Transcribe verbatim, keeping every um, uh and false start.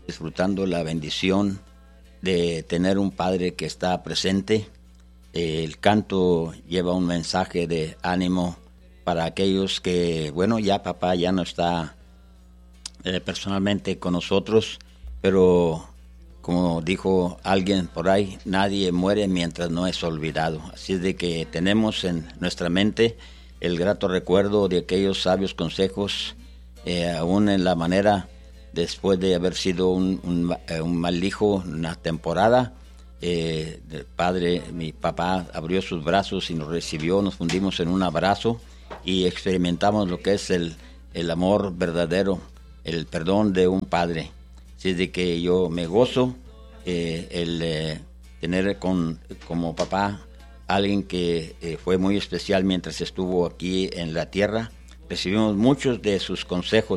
disfrutando la bendición de tener un padre que está presente. Eh, el canto lleva un mensaje de ánimo para aquellos que, bueno, ya papá ya no está eh, personalmente con nosotros, pero como dijo alguien por ahí, nadie muere mientras no es olvidado. Así es de que tenemos en nuestra mente el grato recuerdo de aquellos sabios consejos, eh, aún en la manera, después de haber sido un, un, un mal hijo una temporada, eh, el padre, mi papá abrió sus brazos y nos recibió, nos fundimos en un abrazo y experimentamos lo que es el, el amor verdadero, el perdón de un padre. Así es de que yo me gozo eh, el eh, tener con, como papá alguien que eh, fue muy especial mientras estuvo aquí en la tierra. Recibimos muchos de sus consejos